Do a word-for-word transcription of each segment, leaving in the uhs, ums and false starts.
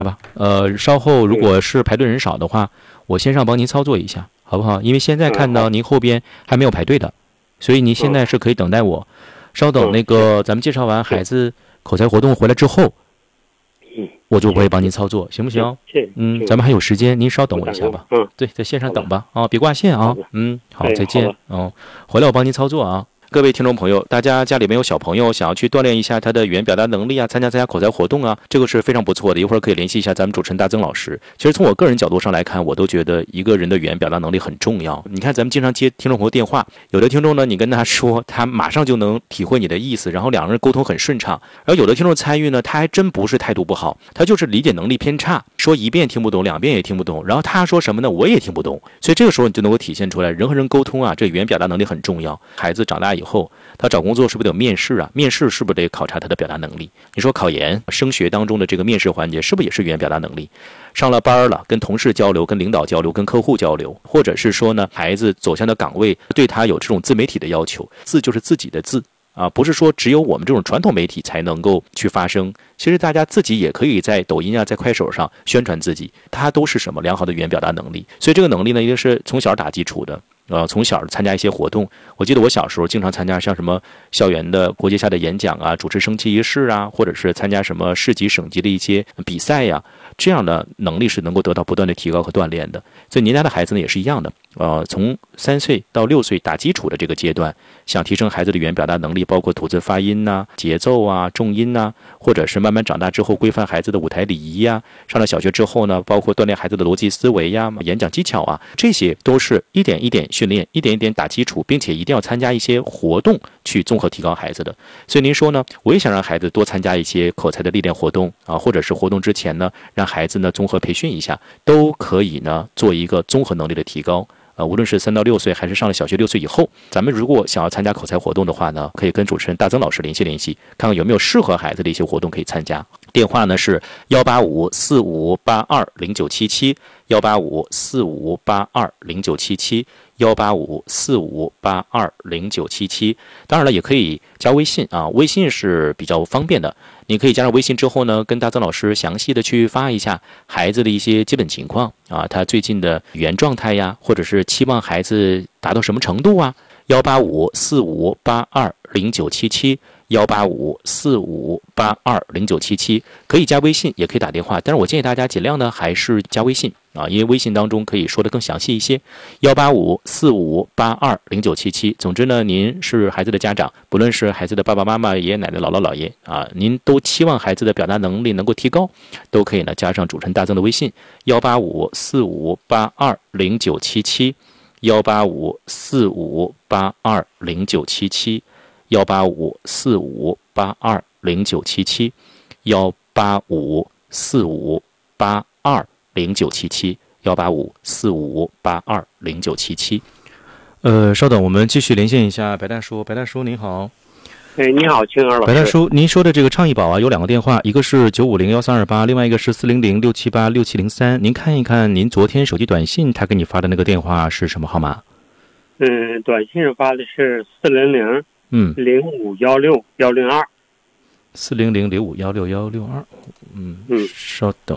好吧？呃，稍后如果是排队人少的话，我线上帮您操作一下，好不好？因为现在看到您后边还没有排队的，所以您现在是可以等待我。稍等，那个咱们介绍完孩子口才活动回来之后，我就会帮您操作，行不行？嗯，咱们还有时间，您稍等我一下吧。 嗯， 对，在线上等吧。啊，别挂线啊。嗯，好，再见。哦，回来我帮您操作啊。各位听众朋友，大家家里面有小朋友想要去锻炼一下他的语言表达能力啊，参加参加口才活动啊，这个是非常不错的。一会儿可以联系一下咱们主持人大曾老师。其实从我个人角度上来看，我都觉得一个人的语言表达能力很重要。你看咱们经常接听众朋友电话，有的听众呢，你跟他说，他马上就能体会你的意思，然后两个人沟通很顺畅。然后有的听众参与呢，他还真不是态度不好，他就是理解能力偏差，说一遍听不懂，两遍也听不懂，然后他说什么呢，我也听不懂。所以这个时候你就能够体现出来，人和人沟通啊，这语言表达能力很重要。孩子长大以后，他找工作是不是得有面试啊？面试是不是得考察他的表达能力？你说考研、升学当中的这个面试环节，是不是也是语言表达能力？上了班了，跟同事交流、跟领导交流、跟客户交流，或者是说呢，孩子走向的岗位对他有这种自媒体的要求，字就是自己的字啊，不是说只有我们这种传统媒体才能够去发声。其实大家自己也可以在抖音啊、在快手上宣传自己，它都是什么良好的语言表达能力。所以这个能力呢，一定是从小打基础的。呃，从小参加一些活动，我记得我小时候经常参加像什么校园的国际下的演讲啊，主持升旗仪式啊，或者是参加什么市级、省级的一些比赛呀，这样的能力是能够得到不断的提高和锻炼的。所以您家的孩子呢也是一样的，呃，从三岁到六岁打基础的这个阶段，想提升孩子的语言表达能力，包括吐字发音呐、节奏啊、重音呐，或者是慢慢长大之后规范孩子的舞台礼仪呀，上了小学之后呢，包括锻炼孩子的逻辑思维呀、演讲技巧啊，这些都是一点一点训练，一点一点打基础，并且一定要参加一些活动去综合提高孩子的。所以您说呢，我也想让孩子多参加一些口才的历练活动啊，或者是活动之前呢，让孩子呢综合培训一下，都可以呢做一个综合能力的提高。呃，无论是三到六岁，还是上了小学六岁以后，咱们如果想要参加口才活动的话呢，可以跟主持人大曾老师联系联系，看看有没有适合孩子的一些活动可以参加。电话呢是幺八五四五八二零九七七，幺八五四五八二零九七七，幺八五四五八二零九七七。当然了，也可以加微信啊，微信是比较方便的。你可以加上微信之后呢，跟大曾老师详细的去发一下孩子的一些基本情况啊，他最近的语言状态呀，或者是期望孩子达到什么程度啊。幺八五四五八二零九七七，幺八五四五八二零九七七，可以加微信，也可以打电话，但是我建议大家尽量呢还是加微信啊，因为微信当中可以说的更详细一些。幺八五四五八二零九七七，总之呢，您是孩子的家长，不论是孩子的爸爸妈妈、爷爷奶奶、姥姥姥爷啊，您都期望孩子的表达能力能够提高，都可以呢加上主持人大曾的微信幺八五四五八二零九七七，幺八五四五八二零九七七。幺八五四五八二零九七七，幺八五四五八二零九七七，幺八五四五八二零九七七。呃，稍等，我们继续连线一下白大叔。白大叔您好。 哎，你好，青儿老师。 白大叔，您说的这个倡议宝啊，有两个电话，一个是九五零幺三二八，另外一个是四零零六七八六七零三。您看一看，您昨天手机短信他给你发的那个电话是什么号码？ 嗯，短信发的是四零零。 嗯， 零五幺六幺零二， 四零零零五幺六幺六二，嗯嗯，稍等，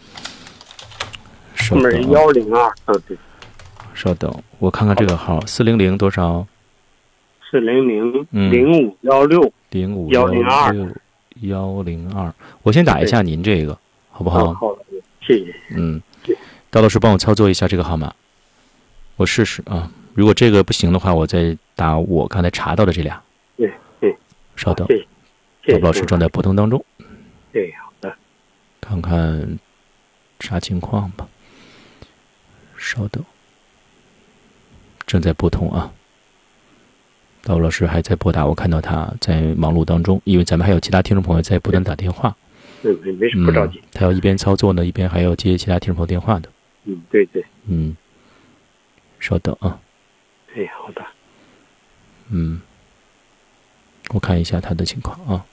稍等， 幺零二，嗯对， 稍等，我看看这个号，四零零多少？ 四零零零五幺六零五幺零二幺零二，我先打一下您这个，好不好？ 好的，谢谢。 嗯，大老师帮我操作一下这个号码，我试试啊。如果这个不行的话，我再打我刚才查到的这俩。 对对， 稍等， 谢谢。 老师正在拨通当中。 对，好的。 看看啥情况吧。稍等，正在拨通啊。道老师还在拨打，我看到他在忙碌当中，因为咱们还有其他听众朋友在不断打电话。 嗯，没事，不着急、 嗯。他要一边操作呢，一边还要接其他听众朋友电话的。 嗯，对对。 嗯，稍等啊。 哎，好的。 嗯，我看一下他的情况啊。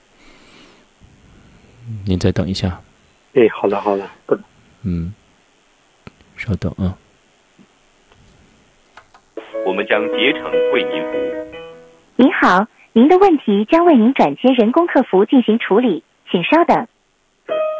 您再等一下。 哎，好的好的。 嗯，稍等啊。 我们将竭诚为您服务。 您好，您的问题将为您转接人工客服进行处理，请稍等。